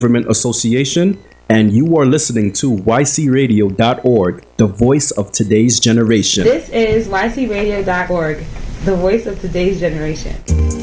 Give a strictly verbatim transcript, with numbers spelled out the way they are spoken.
Government Association, and you are listening to y c radio dot org, the voice of today's generation. This is y c radio dot org, the voice of today's generation.